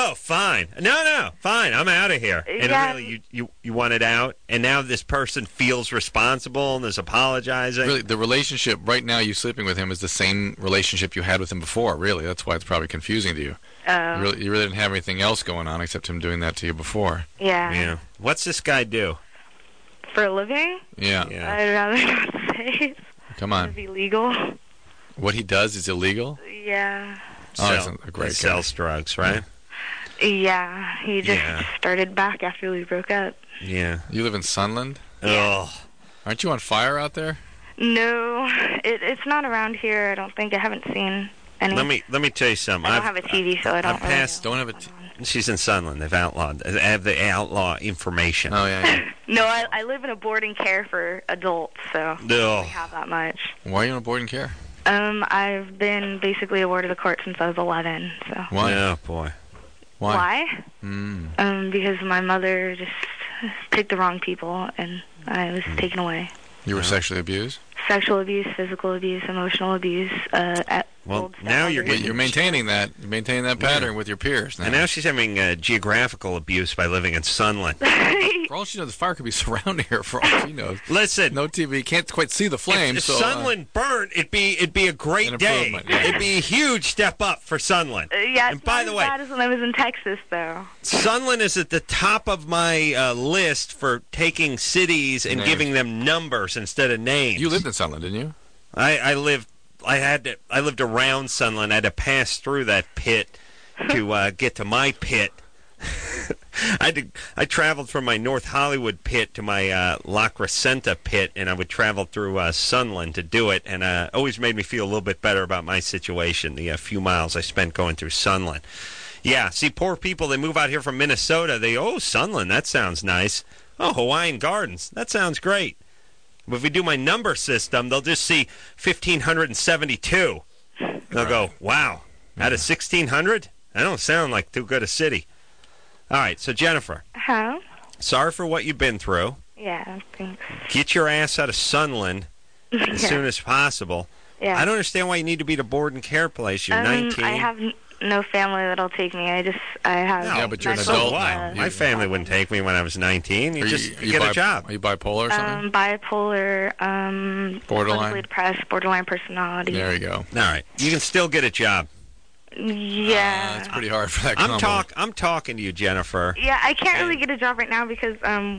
Oh, fine. No, fine. I'm out of here. And really, you want it out, and now this person feels responsible and is apologizing. Really, the relationship right now you sleeping with him is the same relationship you had with him before. Really, that's why it's probably confusing to you. You really didn't have anything else going on except him doing that to you before. Yeah. What's this guy do? For a living? Yeah. I'd rather not say. Come on. It's illegal. What he does is illegal? Yeah. Oh, he's a great guy. Sells drugs, right? Yeah. He just started back after we broke up. Yeah. You live in Sunland? Yeah. Oh. Aren't you on fire out there? No. It's not around here. I don't think. I haven't seen any. Let me tell you something. I don't have a TV, so I don't really know. Don't have a She's in Sunland. They've outlawed. They have the outlaw information. Oh, yeah. No, I live in a boarding care for adults, so I don't have that much. Why are you in a boarding care? I've been basically awarded a court since I was 11. So. Why? Oh, boy. Why? Because my mother just picked the wrong people, and I was taken away. You were sexually abused? Sexual abuse, physical abuse, emotional abuse. Well, now you're maintaining that. You're maintaining that pattern with your peers now. And now she's having geographical abuse by living in Sunland. For all she knows, the fire could be surrounding her. For all she knows, listen, no TV, can't quite see the flames. If Sunland burnt, it'd be a great day. Yeah. It'd be a huge step up for Sunland. Yeah, and by the way, bad as when I was in Texas, though. Sunland is at the top of my list for taking cities and giving them numbers instead of names. You lived in Sunland, didn't you? I lived around Sunland. I had to pass through that pit to get to my pit. I traveled from my North Hollywood pit to my La Crescenta pit, and I would travel through Sunland to do it, and always made me feel a little bit better about my situation, the few miles I spent going through Sunland. Yeah, see, poor people, they move out here from Minnesota. Sunland, that sounds nice. Oh, Hawaiian Gardens, that sounds great. But if we do my number system, they'll just see 1,572. They'll go, wow, out of 1,600? That don't sound like too good a city. All right, so Jennifer. Huh? Sorry for what you've been through. Yeah, thanks. Get your ass out of Sunland as soon as possible. Yeah. I don't understand why you need to be at a board and care place. You're 19. I have no family that'll take me. I have. No, but you're an adult now. My family wouldn't take me when I was 19. You get a job. Are you bipolar or something? Bipolar, borderline? clinically depressed, borderline personality. There you go. All right. You can still get a job. Yeah. It's pretty hard for that combo. I'm talking to you, Jennifer. Yeah, I can't really get a job right now because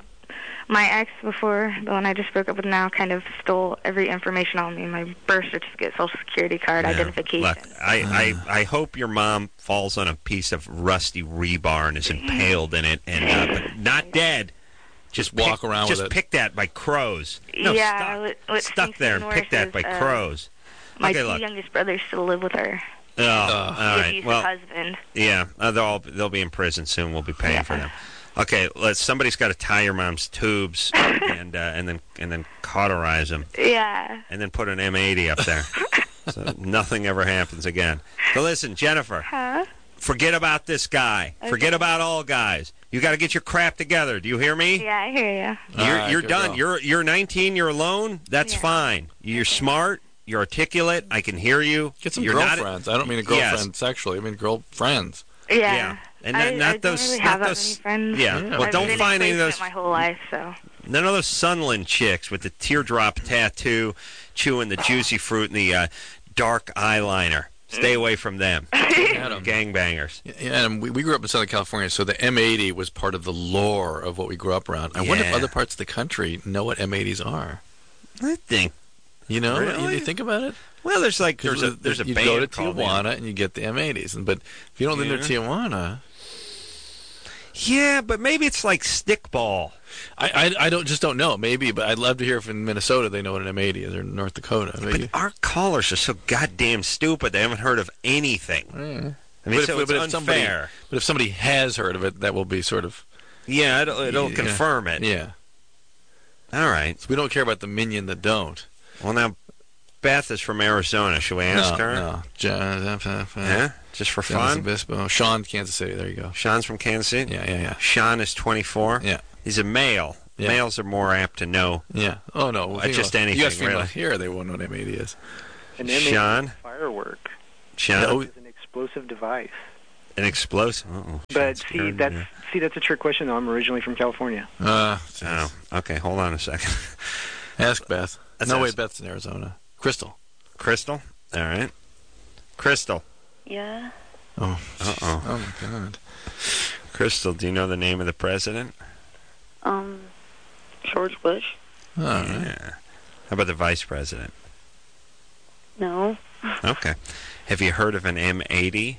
my ex before, the one I just broke up with now, kind of stole every information on me, my birth certificate, social security card, identification. Look, I hope your mom falls on a piece of rusty rebar and is impaled in it, and but not dead. Just walk around with it. Just picked at by crows. No, yeah, stuck there and picked at by crows. My two youngest brothers still live with her. Oh, all right. Well, husband. Yeah, they'll be in prison soon. We'll be paying for them. Okay, somebody's got to tie your mom's tubes and then cauterize them. Yeah. And then put an M80 up there, so nothing ever happens again. So listen, Jennifer. Huh? Forget about this guy. Okay. Forget about all guys. You got to get your crap together. Do you hear me? Yeah, I hear you. You're done. You're 19. You're alone. That's fine. You're smart. You're articulate. I can hear you. Get some girlfriends. I don't mean a girlfriend sexually. I mean girlfriends. Yeah. And I don't really have that many friends. Yeah. Well, I've don't find any of those. My whole life, so. None of those Sunland chicks with the teardrop tattoo, chewing the juicy fruit and the dark eyeliner. Stay away from them. Gangbangers. Yeah, and we grew up in Southern California, so the M80 was part of the lore of what we grew up around. I wonder if other parts of the country know what M80s are. I think. You know, really? you think about it. Well, there's a you band go to called Tijuana and you get the M80s, but if you don't live near Tijuana, yeah, but maybe it's like stickball. I don't know, maybe, but I'd love to hear if in Minnesota they know what an M80 is or in North Dakota. Maybe. But our callers are so goddamn stupid; they haven't heard of anything. Yeah. I mean, it's unfair. But if somebody has heard of it, that will be sort of it'll confirm it. Yeah. All right. So we don't care about the minion that don't. Well, now, Beth is from Arizona. Should we ask her? No. Yeah? Just for fun? Obispo. Sean, Kansas City. There you go. Sean's from Kansas City? Yeah. Sean is 24? Yeah. He's a male. Yeah. Males are more apt to know. Yeah. Oh, no. Well, just anything, U.S. really. Here, they won't know what M80 is. An M80 Sean? is a firework. Sean? It's an explosive device. An explosive? Uh-oh. But that's a trick question, though. I'm originally from California. Oh, okay. Hold on a second. Ask Beth. Wait, Beth's in Arizona. Crystal. Crystal? All right. Crystal. Yeah. Oh. Uh-oh. Oh, my God. Crystal, do you know the name of the president? George Bush. All right. Yeah. How about the vice president? No. Okay. Have you heard of an M80?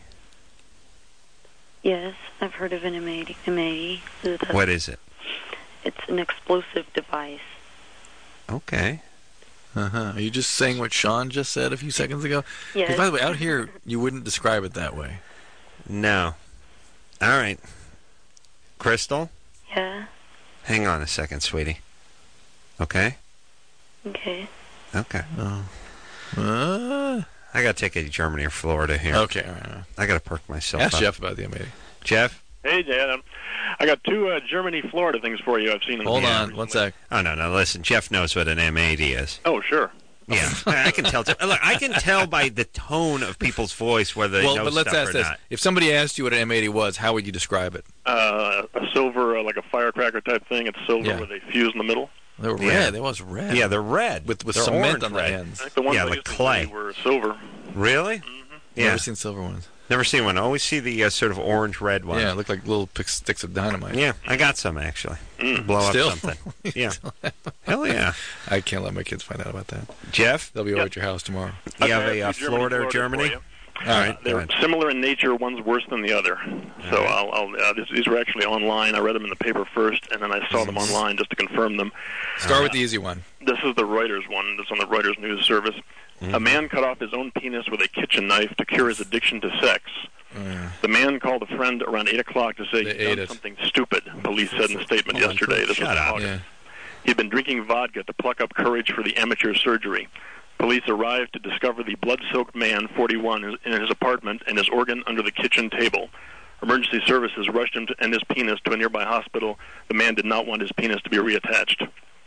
Yes, I've heard of an M80. What is it? It's an explosive device. Okay. Uh-huh. Are you just saying what Sean just said a few seconds ago? Yes. 'Cause by the way, out here, you wouldn't describe it that way. No. All right. Crystal? Yeah. Hang on a second, sweetie. Okay? Okay. Okay. Oh. I got to take it to Germany or Florida here. Okay, all right. I got to perk myself Ask up. Jeff about the M80. Jeff? Hey, Dad. I got two Germany, Florida things for you I've seen in the Hold media on, recently. one sec. Oh, no. Listen, Jeff knows what an M80 is. Oh, sure. Yeah, I can tell. Look, I can tell by the tone of people's voice whether they know But let's stuff ask or this. not. If somebody asked you what an M80 was, how would you describe it? A silver, like a firecracker type thing. It's silver Yeah. with a fuse in the middle. They were Yeah. red. They was red. Yeah, they're red. With They're cement orange on the red. ends. I think the ones Yeah, I like used to clay. see were silver. Really? Yeah. Never seen silver ones. Never seen one. Always see the sort of orange-red one. Yeah, it looked like little sticks of dynamite. Yeah, I got some, actually. Blow Still? up something. Yeah. Hell yeah. I can't let my kids find out about that. Jeff, They'll be over at your house tomorrow. you have Okay, a Florida or Germany? for you. All right. go They're ahead. similar in nature. One's worse than the other. So these were actually online. I read them in the paper first, and then I saw them online just to confirm them. Start with the easy one. This is the Reuters one. It's on the Reuters news service. A man cut off his own penis with a kitchen knife to cure his addiction to sex. The man called a friend around 8 o'clock to say They he'd ate done it. something stupid, police said in a statement Hold on, yesterday. This shut was up. August. Yeah. He'd been drinking vodka to pluck up courage for the amateur surgery. Police arrived to discover the blood-soaked man, 41, in his apartment and his organ under the kitchen table. Emergency services rushed him and his penis to a nearby hospital. The man did not want his penis to be reattached.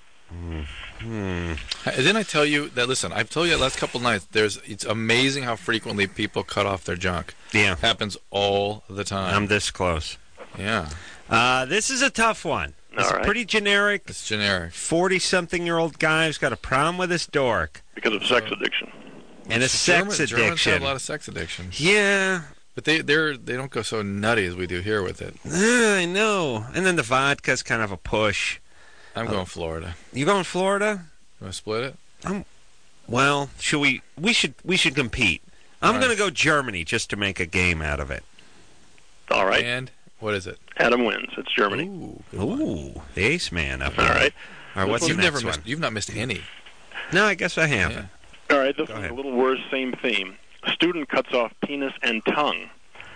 Didn't I tell you that? Listen, I've told you the last couple nights. It's amazing how frequently people cut off their junk. Yeah. Happens all the time. I'm this close. Yeah, This is a tough one. It's All right. pretty generic. it's generic. 40-something-year-old guy who's got a problem with his dork Because of sex addiction. and a sex Germans have addiction. a lot of sex addiction, Yeah, but they don't go so nutty as we do here with it. I know. And then the vodka's kind of a push. I'm going Florida. You going Florida? You want to split it? Well, should we should compete. I'm All right. going to go Germany just to make a game out of it. All right. And what is it? Adam wins. It's Germany. Ooh, good one. Ooh, the ace man up All there. right. All right, what's the You've next never one? missed. You've not missed any. No, I guess I haven't. Yeah. All right, this Go is ahead. a little worse, same theme. A student cuts off penis and tongue.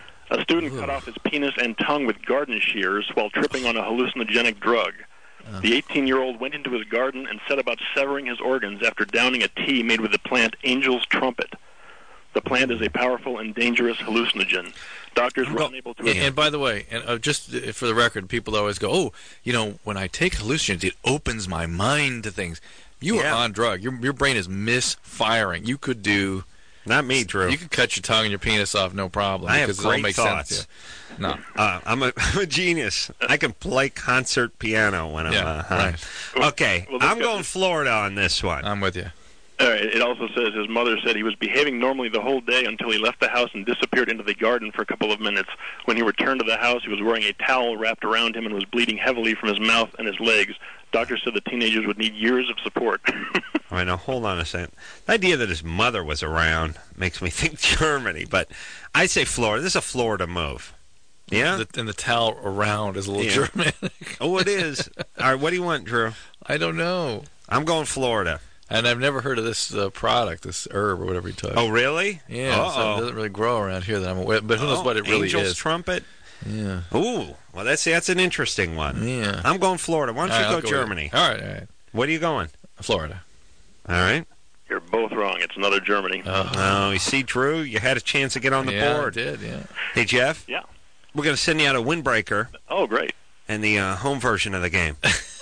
A student cut off his penis and tongue with garden shears while tripping on a hallucinogenic drug. The 18-year-old went into his garden and set about severing his organs after downing a tea made with the plant Angel's Trumpet. The plant is a powerful and dangerous hallucinogen. Doctors were unable to... And by the way, and just for the record, people always go, "Oh, when I take hallucinogens, it opens my mind to things." You are on drug. Your brain is misfiring. You could do. Not me, Drew. You could cut your tongue and your penis off, no problem. I have because it all great makes thoughts. sense to you. No. I'm a genius. I can play concert piano when I'm high. Right. Okay, Well, this I'm guy- going Florida on this one. I'm with you. It also says his mother said he was behaving normally the whole day until he left the house and disappeared into the garden for a couple of minutes. When he returned to the house, he was wearing a towel wrapped around him and was bleeding heavily from his mouth and his legs. Doctors said the teenagers would need years of support. All right, now hold on a second. The idea that his mother was around makes me think Germany, but I say Florida. This is a Florida move. Yeah? And the towel around is a little Yeah. Germanic. Oh, it is. All right, what do you want, Drew? I don't know. I'm going Florida. And I've never heard of this product, this herb or whatever you took. Oh, really? Yeah, so it Uh-oh. doesn't really grow around here that I'm aware. But who knows what it really Angel's is? Trumpet? Yeah, Ooh, well, that's an interesting one. yeah. I'm going Florida. Why don't All you right, go I'll with Germany? you. All right. What are you going? Florida. All right. You're both wrong. It's another Germany. Oh, you see, Drew, you had a chance to get on the board. I did, yeah. Hey, Jeff? Yeah. We're going to send you out a windbreaker Oh, great. and the home version of the game.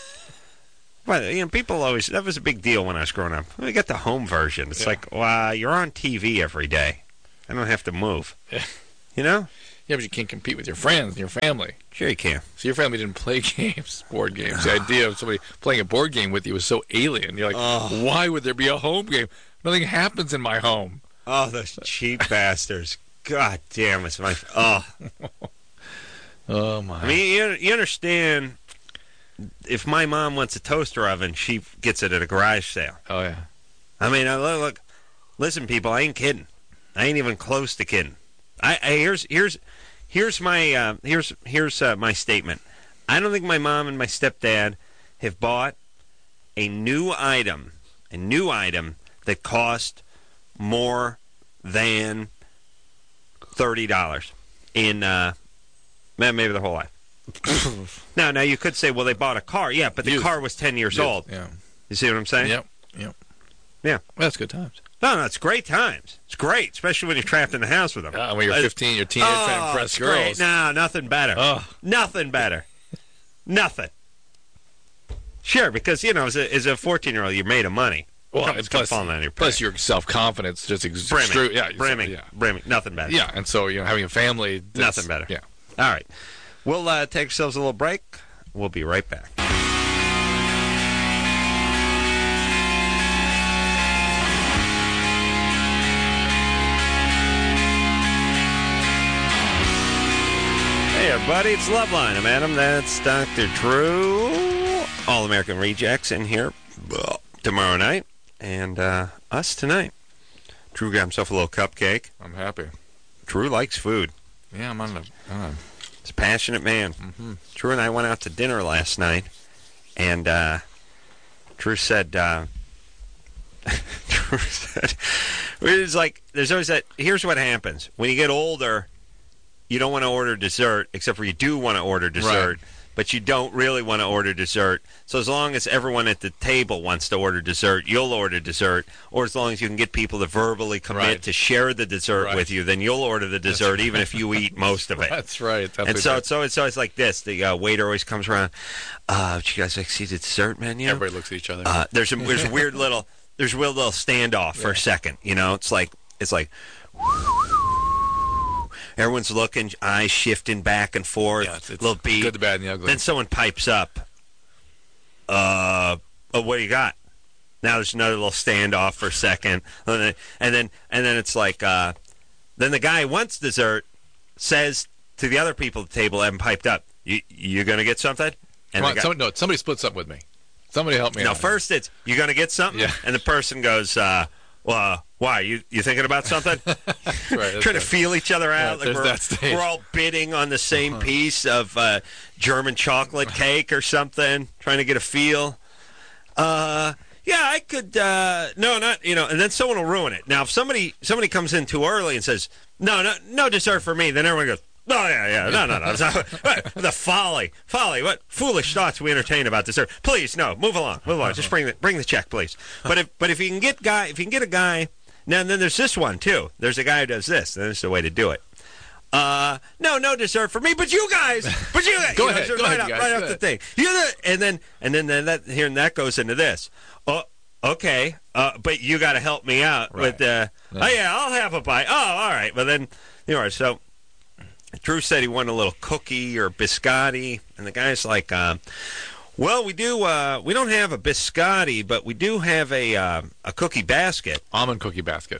But, people always, that was a big deal when I was growing up. We got the home version. It's like, wow, you're on TV every day. I don't have to move. Yeah. You know? Yeah, but you can't compete with your friends and your family. Sure you can. So your family didn't play games, board games. The idea of somebody playing a board game with you was so alien. You're like, why would there be a home game? Nothing happens in my home. Oh, those cheap bastards. God damn, it's my... Oh, my. I mean, you understand, if my mom wants a toaster oven, she gets it at a garage sale. Oh, yeah. I mean, look, listen, people, I ain't kidding. I ain't even close to kidding. Here's my my statement. I don't think my mom and my stepdad have bought a new item that cost more than $30 in maybe their whole life. Now you could say, well, they bought a car. Yeah, but the car was 10 years old. Yeah. You see what I'm saying? Yep. Yeah. Well, that's good times. No, it's great times. It's great, especially when you're trapped in the house with them. When you're 15, you're teenage trying to impress girls. Great. No, nothing better. Nothing better. Nothing. Sure, because, as a 14-year-old, you're made of money. Well, plus your self-confidence just brimming. Nothing better. Yeah, and so, having a family. Nothing better. Yeah. All right. We'll take ourselves a little break. We'll be right back. Hey, everybody, it's Loveline. I'm Adam. That's Dr. Drew. All-American Rejects in here tomorrow night. And us tonight. Drew got himself a little cupcake. I'm happy. Drew likes food. Yeah, I'm on He's a passionate man. Mm-hmm. Drew and I went out to dinner last night. And Drew said... Drew said... It was like, there's always that... Here's what happens. When you get older... You don't want to order dessert, except for you do want to order dessert, but you don't really want to order dessert. So as long as everyone at the table wants to order dessert, you'll order dessert. Or as long as you can get people to verbally commit to share the dessert with you, then you'll order the dessert, even if you eat most of it. That's right. And so it's always like this. The waiter always comes around. Would you guys like to see the dessert menu? Everybody looks at each other. There's a weird little standoff for a second. It's like. Everyone's looking, eyes shifting back and forth, it's little beat. Good, the bad, and the ugly. Then someone pipes up. What do you got? Now there's another little standoff for a second, and then it's like, then the guy who wants dessert says to the other people at the table, haven't piped up, you gonna get something? And somebody splits up with me. Somebody help me. No, first it's you gonna get something, and the person goes, well. Why? You thinking about something? Trying to feel each other out. Like we're all bidding on the same piece of German chocolate cake or something, trying to get a feel. Yeah, I could. No, not. And then someone will ruin it. Now, if somebody comes in too early and says, no dessert for me, then everyone goes, oh, yeah, no. The folly. What foolish thoughts we entertain about dessert. Please, no, move along. Just bring the check, please. But if you can get a guy. Now, and then there's this one, too. There's a guy who does this. And this is the way to do it. No dessert for me, but you guys. Go ahead, right off the thing. And then that goes into this. Oh, okay. But you got to help me out with oh, yeah, I'll have a bite. Oh, all right. But then, so Drew said he wanted a little cookie or biscotti. And the guy's like, well, we do. We don't have a biscotti, but we do have a cookie basket. Almond cookie basket.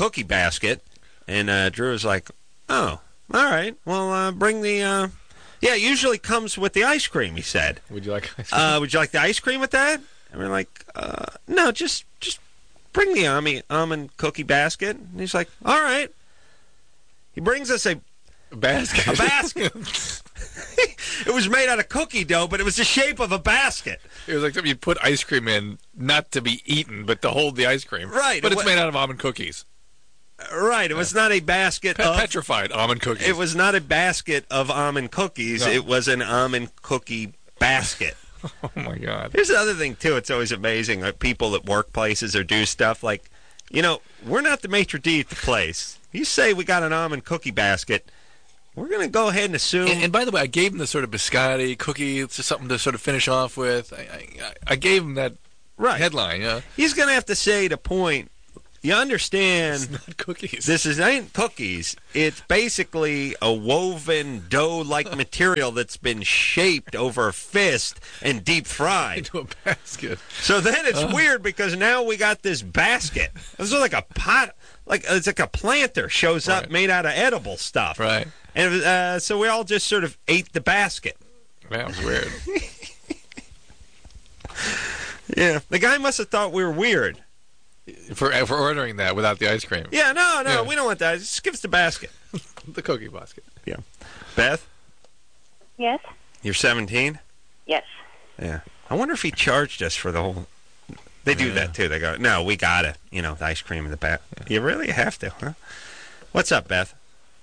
And Drew was like, "Oh, all right. Well, bring the. Yeah, it usually comes with the ice cream." He said. Would you like ice cream? Would you like the ice cream with that? And we're like, no, just bring the almond cookie basket. And he's like, all right. He brings us a basket. It was made out of cookie dough, but it was the shape of a basket. It was like something you'd put ice cream in, not to be eaten, but to hold the ice cream. Right. But it's made out of almond cookies. Right. It was not a basket of... Petrified almond cookies. It was not a basket of almond cookies. No. It was an almond cookie basket. Oh, my God. Here's the other thing, too. It's always amazing. Like people at workplaces or do stuff like, we're not the maitre d' at the place. You say we got an almond cookie basket... We're going to go ahead and assume... And by the way, I gave him the sort of biscotti, cookie, it's just something to sort of finish off with. I gave him that headline. Yeah. He's going to have to say to point You understand? It's not cookies. This ain't cookies. It's basically a woven dough-like material that's been shaped over a fist and deep fried into a basket. So then it's weird because now we got this basket. This is like a pot, it's like a planter shows up made out of edible stuff. Right. And so we all just sort of ate the basket. That was weird. Yeah, the guy must have thought we were weird. For ordering that without the ice cream. Yeah, no, we don't want that. Just give us the basket. The cookie basket. Yeah. Beth? Yes? You're 17? Yes. Yeah. I wonder if he charged us for the whole... They do that, too. They go, no, we got it. You know, the ice cream in the back. You really have to, huh? What's up, Beth?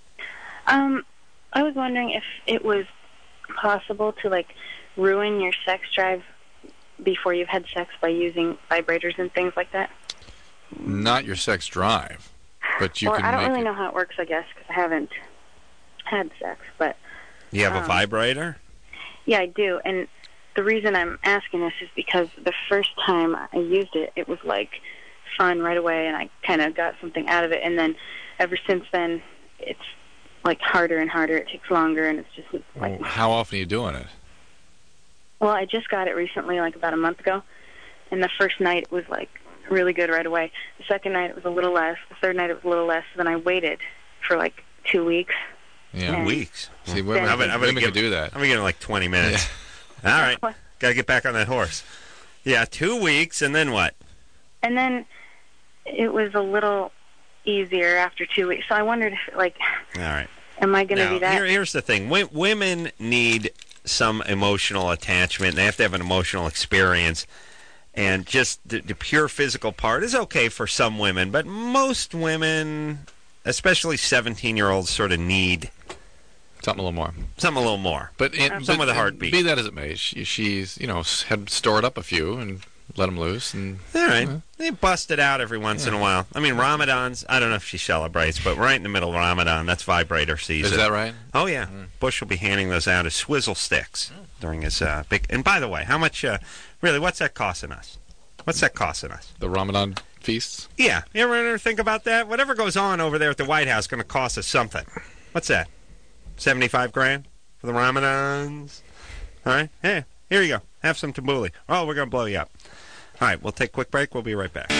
I was wondering if it was possible to, like, ruin your sex drive before you've had sex by using vibrators and things like that. Not your sex drive, but you can I don't make really it. know how it works, I guess, because I haven't had sex, but... You have a vibrator? Yeah, I do, and the reason I'm asking this is because the first time I used it, it was, like, fun right away, and I kind of got something out of it, and then ever since then, it's, like, harder and harder. It takes longer, and it's just, like... Well, how often are you doing it? Well, I just got it recently, like, about a month ago, and the first night it was, like, really good right away. The second night it was a little less. The third night it was a little less. Then I waited for, like, 2 weeks. Yeah. 2 weeks? See, women can do that. I'm going to give him like 20 minutes. Yeah. All right. Got to get back on that horse. Yeah, 2 weeks, and then what? And then it was a little easier after 2 weeks. So I wondered if, like, all right. Am I going to be that? Here's the thing. Women need some emotional attachment. They have to have an emotional experience. And just the pure physical part is okay for some women, but most women, especially 17-year-olds, sort of need something a little more. Something a little more. But some with a heartbeat. Be that as it may, she's had stored up a few and let them loose. And all right, they bust it out every once in a while. I mean, Ramadan's. I don't know if she celebrates, but right in the middle of Ramadan, that's vibrator season. Is that right? Oh yeah. Bush will be handing those out as swizzle sticks during his big. And by the way, how much? Really, what's that costing us? What's that costing us? The Ramadan feasts? Yeah. You ever think about that? Whatever goes on over there at the White House is going to cost us something. What's that? $75,000 for the Ramadans? All right. Hey, here you go. Have some tabbouleh. Oh, we're going to blow you up. All right. We'll take a quick break. We'll be right back.